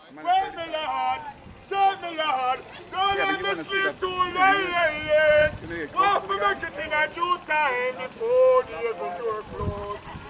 Well, me Lord, serve me Lord. Don't let me sleep too late. Want to make it in a due time before the door close.